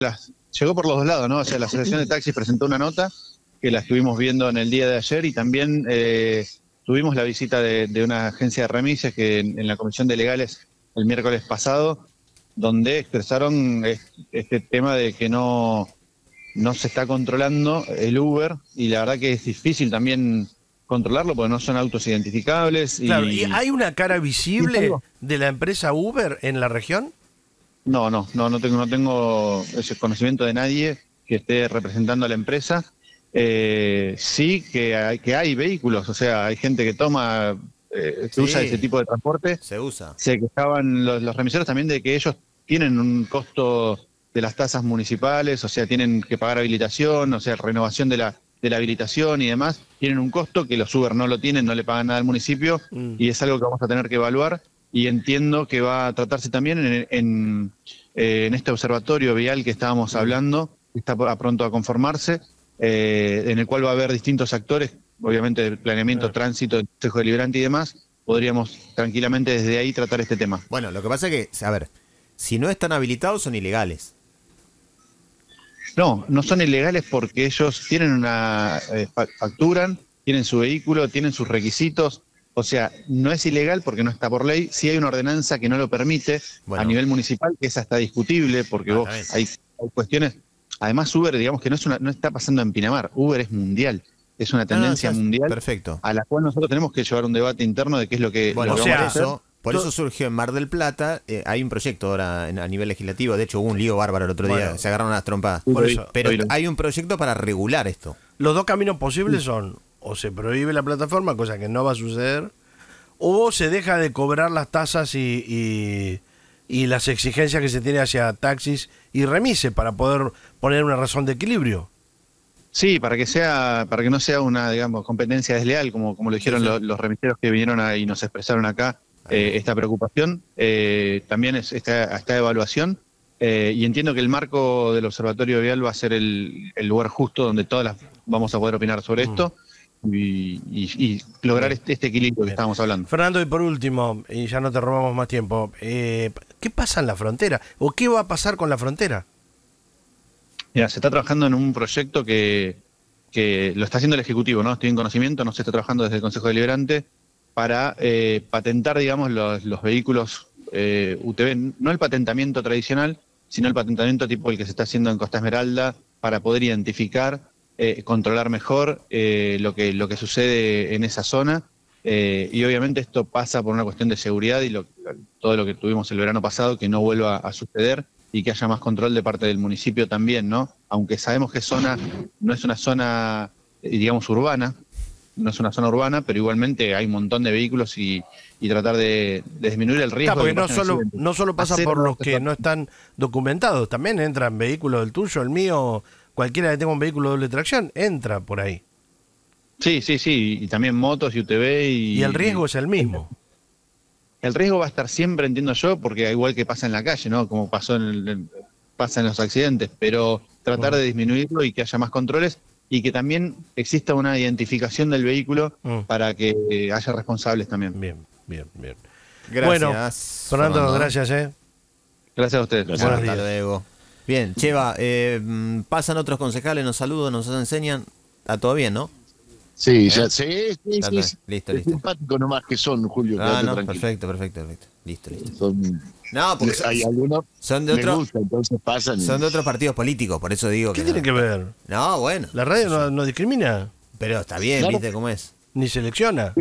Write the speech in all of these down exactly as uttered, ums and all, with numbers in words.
las, llegó por los dos lados, ¿no? O sea, la Asociación de Taxis presentó una nota que la estuvimos viendo en el día de ayer y también eh, tuvimos la visita de, de una agencia de remises que en, en la Comisión de Legales el miércoles pasado, donde expresaron este tema de que no, no se está controlando el Uber y la verdad que es difícil también controlarlo porque no son autos identificables. Y, claro, ¿y hay una cara visible de la empresa Uber en la región? No, no, no, no tengo, no tengo ese conocimiento de nadie que esté representando a la empresa. Eh, sí que hay, que hay vehículos, o sea, hay gente que toma, eh, que sí, usa ese tipo de transporte. Se usa. Se quejaban los, los remiseros también de que ellos tienen un costo de las tasas municipales, o sea, tienen que pagar habilitación, o sea, renovación de la, de la habilitación y demás, tienen un costo que los Uber no lo tienen, no le pagan nada al municipio, mm. y es algo que vamos a tener que evaluar. Y entiendo que va a tratarse también en, en, eh, en este observatorio vial que estábamos hablando, que está pronto a conformarse, eh, en el cual va a haber distintos actores, obviamente del planeamiento, claro, tránsito, el Consejo Deliberante y demás. Podríamos tranquilamente desde ahí tratar este tema. Bueno, lo que pasa es que, a ver, si no están habilitados son ilegales. No, no son ilegales porque ellos tienen una, eh, facturan, tienen su vehículo, tienen sus requisitos. O sea, no es ilegal porque no está por ley. Sí hay una ordenanza que no lo permite, bueno, a nivel municipal, que es hasta discutible porque ah, vos hay, hay cuestiones. Además, Uber, digamos que no es una, no está pasando en Pinamar. Uber es mundial. Es una tendencia no, no, mundial. Perfecto. A la cual nosotros tenemos que llevar un debate interno de qué es lo que, bueno, lo que o sea, vamos a hacer. Eso, por eso surgió en Mar del Plata. Eh, hay un proyecto ahora en, a nivel legislativo. De hecho, hubo un lío bárbaro el otro bueno, día. Se agarraron las trompadas. Por eso, pero hay un proyecto para regular esto. Los dos caminos posibles son: o se prohíbe la plataforma, cosa que no va a suceder, o se deja de cobrar las tasas y, y, y las exigencias que se tiene hacia taxis y remise para poder poner una razón de equilibrio. Sí, para que sea, para que no sea una, digamos, competencia desleal, como, como lo dijeron sí, sí. Los, los remiseros que vinieron a, y nos expresaron acá eh, esta preocupación. Eh, también es esta, esta evaluación. Eh, y entiendo que el marco del Observatorio Vial va a ser el, el lugar justo donde todas las vamos a poder opinar sobre mm. esto. Y, y, y lograr este, este equilibrio Bien. que estábamos hablando. Fernando, y por último, y ya no te robamos más tiempo, eh, ¿qué pasa en la frontera? ¿O qué va a pasar con la frontera? Mira, se está trabajando en un proyecto que, que lo está haciendo el Ejecutivo, ¿no? Estoy en conocimiento, no se está trabajando desde el Consejo Deliberante para eh, patentar, digamos, los, los vehículos eh, U T V, no el patentamiento tradicional, sino el patentamiento tipo el que se está haciendo en Costa Esmeralda para poder identificar Eh, controlar mejor eh, lo que lo que sucede en esa zona eh, y obviamente esto pasa por una cuestión de seguridad y lo, todo lo que tuvimos el verano pasado que no vuelva a suceder y que haya más control de parte del municipio también, ¿no? Aunque sabemos que zona no es una zona digamos urbana, no es una zona urbana, pero igualmente hay un montón de vehículos y, y tratar de, de disminuir el riesgo. Claro, porque de no solo no solo pasa por los que no están documentados, también entran vehículos del tuyo, el mío. Cualquiera que tenga un vehículo de doble tracción entra por ahí. Sí, sí, sí, y también motos y U T V. Y, y el riesgo es el mismo. El riesgo va a estar siempre, entiendo yo, porque igual que pasa en la calle, ¿no? Como pasó en, el, pasa en los accidentes, pero tratar bueno. de disminuirlo y que haya más controles y que también exista una identificación del vehículo mm. para que haya responsables también. Bien, bien, bien. Gracias. Bueno, Fernando, Fernando. gracias, ¿eh? Gracias a ustedes. Gracias. Hasta luego. Bien, Cheva, eh, pasan otros concejales, nos saludan, nos enseñan. Está todo bien, ¿no? Sí, ya, ¿Eh? sí, sí, Está, sí, está. sí. Listo, es listo. simpático nomás que son, Julio. Ah, no, perfecto, perfecto, perfecto. Listo, listo. Son, no, porque son, hay algunos son de me otro, gusta, entonces pasan. Son de otros partidos políticos, por eso digo ¿Qué que tiene no. que ver? No, bueno. La radio no, no discrimina. Pero está bien, claro. ¿viste cómo es? Ni selecciona.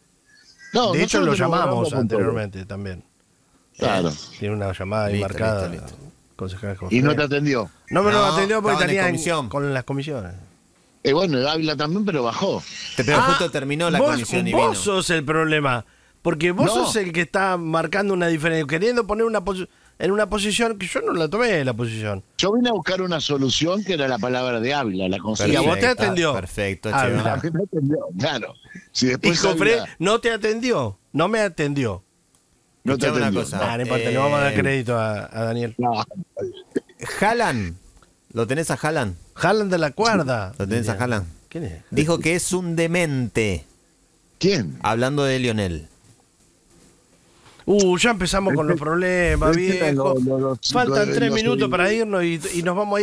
No, de hecho, lo llamamos no anteriormente todo. también. Claro. Eh, tiene una llamada ahí listo, marcada. Listo, listo. Concejal y no te atendió. No me no, lo atendió porque tenía tenía con las comisiones. Eh, bueno, Ávila también, pero bajó. Pero ah, justo terminó la vos, comisión y vos vino. sos el problema. Porque vos no. sos el que está marcando una diferencia, queriendo poner una en una posición que yo no la tomé la posición. Yo vine a buscar una solución que era la palabra de Ávila, la conseguí. Y a vos te atendió. Perfecto, a mí me atendió, claro. Si después Hijo Ávila... Fred, no te atendió, no me atendió. No te una atendió. cosa. Ah, no importa, eh... le vamos a dar crédito a, a Daniel. No. Haaland, ¿lo tenés a Haaland? Haaland de la cuerda. ¿Lo tenés a Haaland? ¿Quién es? Dijo que es un demente. ¿Quién? Hablando de Lionel. Uh, ya empezamos con los problemas, Este, viejo. lo- lo- los- Faltan los- tres los- minutos para irnos y, y nos vamos a ir.